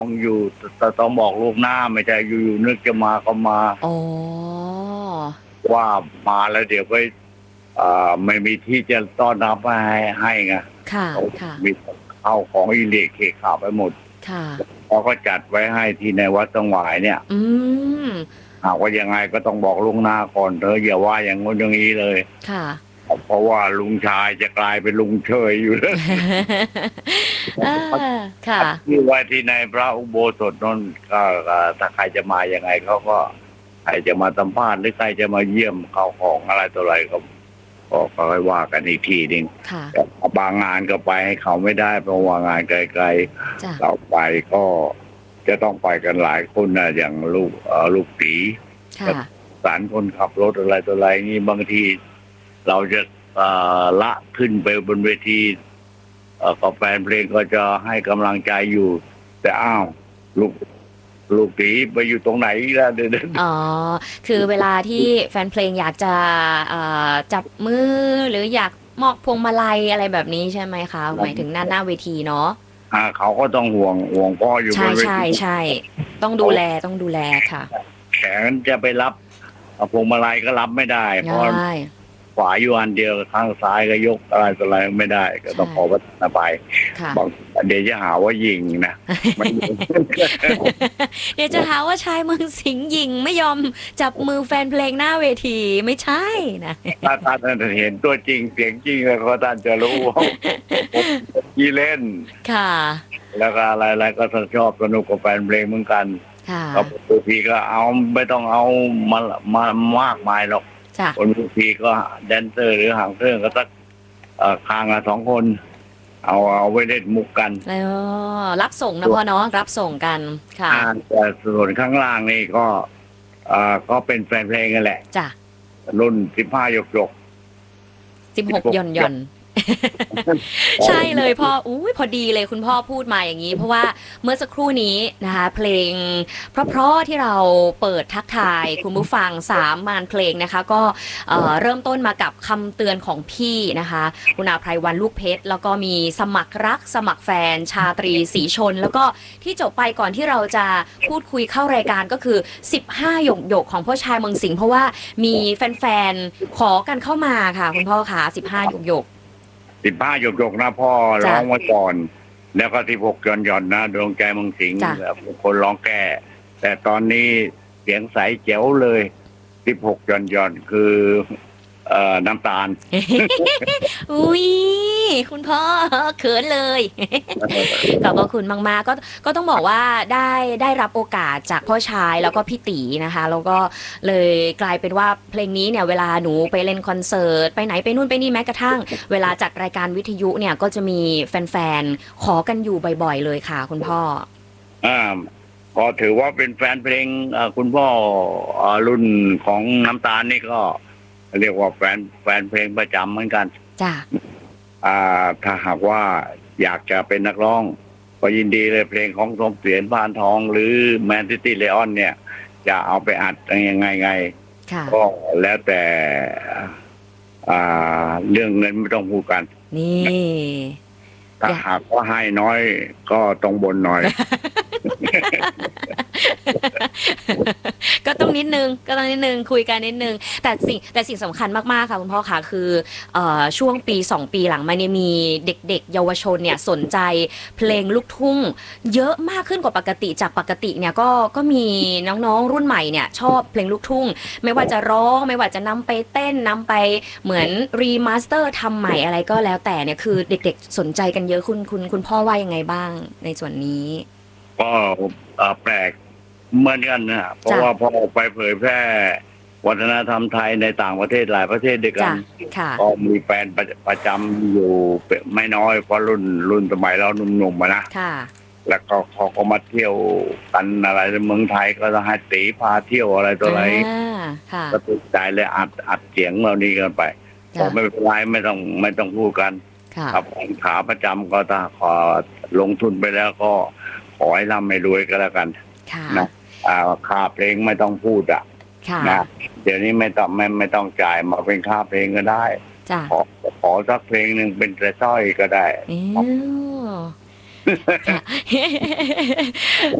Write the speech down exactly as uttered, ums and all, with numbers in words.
ต้องอยู่ตต้องบอกล่วงหน้าไม่ใช่อยู่ๆนึกจะมาก็มาอ๋อว่ามาแล้วเดี๋ยวก็อ่าไม่มีที่จะต้อนรับให้ให้ไงค่ะเขาค่ะมีข้าวของอิเล็กเคขาไปหมดค่ะเขาก็จัดไว้ให้ที่ในวัดต้องหวายเนี่ยอืมหากว่ายังไงก็ต้องบอกล่วงหน้าก่อนเธออย่าว่าอย่างงู้นอย่างนี้เลยค่ะเพราะว่าลุงชายจะกลายเป็นลุงเชยอยู่แล้วอาค่ะที่ไว้ที่ในพระอุโบสถนนก็ก็ถ้าใครจะมายังไงเขาก็ใครจะมาสัมภาษณ์หรือใครจะมาเยี่ยมเข้าของอะไรต่ออะไรก็ก็ค่อยว่ากันอีกทีหนึงค่ะแต่บางงานก็ไปให้เขาไม่ได้เพราะว่างานไกลจ้ะๆเราไปก็จะต้องไปกันหลายคนนะอย่างลูกเอ่อลูกตีค่ะสารคนขับรถอะไรต่ออะไรนี่บางทีเราจะเอ่อละขึ้นไปบนเวทีเอ่อกับแฟนเพลงก็จะให้กำลังใจอยู่ แต่อ้าวลูกลูกตีไปอยู่ตรงไหนแล้วเดี๋ยวอ๋อคือเวลาที่แฟนเพลงอยากจะเอ่อจับมือหรืออยากมอบพวงมาลัยอะไรแบบนี้ใช่ไหมคะหมายถึงหน้าหน้าเวทีเนาะอ่าเขาก็ต้องห่วงห่วงพ่ออยู่บใช่นเวทีๆๆต้องดูแลต้องดูแลค่ะแขนจะไปรับเอาพวงมาลัยก็รับไม่ได้เพราะใช่ขวาอยู่อันเดียวข้างซ้ายก็ยกอะไรต่ออะไรไม่ได้ก็ต้องใช่ขอวัฒนไปค่ะบอกเดี๋ยวจะหาว่ายิงนะไม่เดี๋ยวจะหาว่าชายเมืองสิงห์หญิงไม่ยอมจับมือแฟนเพลงหน้าเวทีไม่ใช่นะถ้าท่านเห็นตัวจริงเสียงจริงแล้วก็ท่านจะรู้ว่าผมยี่เล่นค่ะแล้วก็อะไรๆก็ชอบสนุกกับแฟนเพลงเหมือนกันค่ะก็บางทีก็เอาไม่ต้องเอามามามากมายหรอกจ้ะคนบางทีก็แดนเซอร์หรือหางเครื่องก็สักเอ่อคางละสองคนเอาเอาไว้เล่นมุกกันเออรับส่งนะพ่อเนาะรับส่งกันค่ะอ่าแต่ส่วนข้างล่างนี่ก็เอ่อก็เป็นแฟนเพลงกันแหละจ้ะรุ่นสิบห้าหยกหยกสิบหกหย่อนหย่อนใช่เลยพ่ออุ้ยพอดีเลยคุณพ่อพูดมาอย่างนี้เพราะว่าเมื่อสักครู่นี้นะคะเพลงเพราะๆที่เราเปิดทักทายคุณผู้ฟังสามมานเพลงนะคะก็เอ่อเริ่มต้นมากับคำเตือนของพี่นะคะคุณอาไพรวันลูกเพชรแล้วก็มีสมัครรักสมัครแฟนชาตรีศรีชน แล้วก็ที่จบไปก่อนที่เราจะพูดคุยเข้ารายการก็คือสิบห้าหยกหยกของพ่อชายเมืองสิงห์เพราะว่ามีแฟนๆขอกันเข้ามาค่ะคุณพ่อคะสิบห้าหยกหยกสิบห้าหยกหยกนะพ่อร้จ้ะองมาก่อน แล้วก็สิบหกหย่อนหย่อนนะดวงใจเมึงสิงห์จ้ะแบบคนร้องแก้แต่ตอนนี้เสียงใสแจ๋วเลยสิบหกหย่อนหย่อนคือเอ่อน้ำตาลอุ้ยคุณพ่อเขินเลยขอบพระคุณมากๆก็ก็ต้องบอกว่าได้ได้รับโอกาสจากพ่อชายแล้วก็พี่ตีนะคะแล้วก็เลยกลายเป็นว่าเพลงนี้เนี่ยเวลาหนูไปเล่นคอนเสิร์ตไปไหนไปนู่นไปนี่แม้กระทั่งเวลาจัดรายการวิทยุเนี่ยก็จะมีแฟนๆขอกันอยู่บ่อยๆเลยค่ะคุณพ่ออ่าก็ถือว่าเป็นแฟนเพลงเอ่อคุณพ่อเอ่อรุ่นของน้ำตาลนี่ก็เรียกว่าแฟนแฟนเพลงประจำเหมือนกันจ้ะอ่าถ้าหากว่าอยากจะเป็นนักร้องก็ยินดีเลยเพลงของสมเสียนพานทองหรือแมนซิตี้เลออนเนี่ยจะเอาไปอัดยังไงไงค่ะก็แล้วแต่อ่าเรื่องเงินไม่ต้องพูดกันนี่ถ้าหากว่าให้น้อยก็ต้องบนหน่อยก็ต้องนิดนึงก็ต้องนิดนึงคุยกันนิดนึงแต่สิ่งแต่สิ่งสำคัญมากๆค่ะคุณพ่อค่ะคือเอ่อช่วงปีสองปีหลังมาเนี่ยมีเด็กๆเยาวชนเนี่ยสนใจเพลงลูกทุ่งเยอะมากขึ้นกว่าปกติจากปกติเนี่ยก็ก็มีน้องๆรุ่นใหม่เนี่ยชอบเพลงลูกทุ่งไม่ว่าจะร้องไม่ว่าจะนำไปเต้นนำไปเหมือนรีมาสเตอร์ทำใหม่อะไรก็แล้วแต่เนี่ยคือเด็กๆสนใจกันเยอะคุณคุณคุณพ่อว่ายังไงบ้างในส่วนนี้ก็เอ่อแปลกเหมือนกันนะเพราะจ้ะว่าพอออกไปเผยแพร่วัฒนธรรมไทยในต่างประเทศหลายประเทศด้วยกัจ้ะนค่ะก็มีแฟนประประจำอยู่ไม่น้อยเพราะรุ่นรุ่นสมัยเราหนุ่มๆมานะค่ะแล้วก็เขาก็มาเที่ยวกันอะไรในเมืองไทยก็ต้องให้ตีพาเที่ยวอะไรตัวอะไรอ่าค่ะก็ติดใจเลยอัดอัดเสียงเหล่านี้กันไปพอจ้ะไม่เป็นไรไม่ต้องไม่ต้องพูดกันค่ะครับขาประจำก็ถ้าขอลงทุนไปแล้วก็ขอให้ร่ำให้รวยก็แล้วกันค่ะนะอ่าค่าเพลงไม่ต้องพูดอ่ะค่ะนะเดี๋ยวนี้ไม่ต้องไม่ไม่ต้องจ่ายมาเป็นค่าเพลงก็ได้จ้ะขอขอสักเพลงหนึ่งเป็นแต่สร้อยก็ได้เออค่ะ